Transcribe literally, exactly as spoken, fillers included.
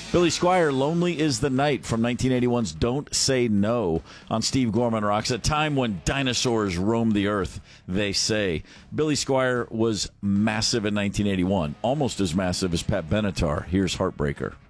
Billy Squier, Lonely is the Night from nineteen eighty-one's Don't Say No on Steve Gorman Rocks. A time when dinosaurs roamed the earth, they say. Billy Squier was massive in nineteen eighty-one, almost as massive as Pat Benatar. Here's Heartbreaker.